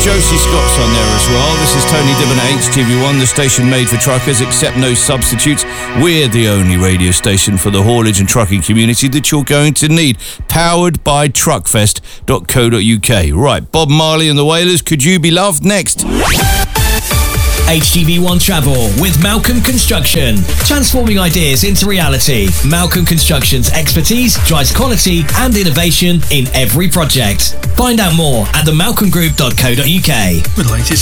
Josie Scott's on there as well. This is Tony Dibbon at HTV1, the station made for truckers, except no substitutes. We're the only radio station for the haulage and trucking community that you're going to need. Powered by truckfest.co.uk. Right, Bob Marley and the Wailers, Could You Be Loved? Next. HTV1 Travel with Malcolm Construction. Transforming ideas into reality. Malcolm Construction's expertise drives quality and innovation in every project. Find out more at themalcolmgroup.co.uk. With latest